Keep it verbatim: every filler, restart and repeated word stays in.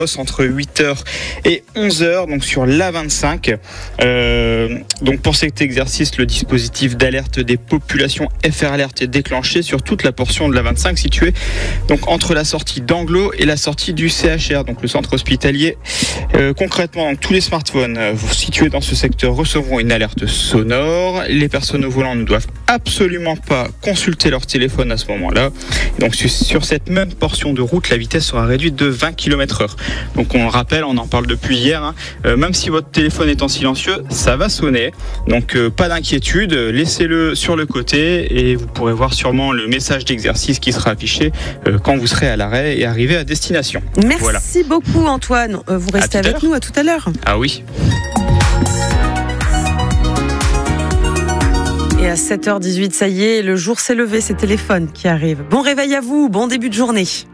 entre huit heures et onze heures, donc sur l'A vingt-cinq. Euh, donc pour cet exercice, le dispositif d'alerte des populations F R Alert est déclenché sur toute la portion de l'A vingt-cinq située donc entre la sortie d'Anglo et la sortie du C H R, donc le centre hospitalier. Euh, concrètement, donc, tous les smartphones euh, situés dans ce secteur recevront une alerte sonore. Les personnes au volant ne doivent absolument pas consulter leur téléphone à ce moment-là. Donc sur, sur cette même portion de route, la vitesse sera réduite de vingt kilomètres heure. Donc on le rappelle, on en parle depuis hier, hein, euh, même si votre téléphone est en silencieux, ça va sonner. Donc euh, pas d'inquiétude, laissez-le sur le côté et vous pourrez voir sûrement le message d'exercice qui sera affiché euh, quand vous serez à l'arrêt et arrivé à destination. Merci voilà. beaucoup Antoine, euh, vous restez avec nous, à tout à l'heure. Ah oui. Et à sept heures dix-huit, ça y est, le jour s'est levé, c'est Téléphone qui arrive. Bon réveil à vous, bon début de journée.